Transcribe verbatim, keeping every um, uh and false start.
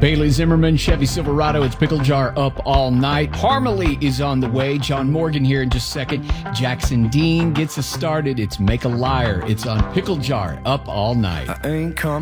Bailey Zimmerman, Chevy Silverado. It's Pickle Jar up all night. Harmony is on the way. John Morgan here in just a second. Jackson Dean gets us started. It's Make a Liar. It's on Pickle Jar up all night. I ain't coming.